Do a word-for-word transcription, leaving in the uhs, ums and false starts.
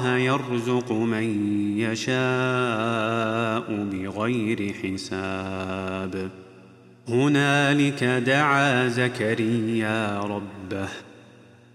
يرزق من يشاء بغير حساب. هنالك دعا زكريا ربه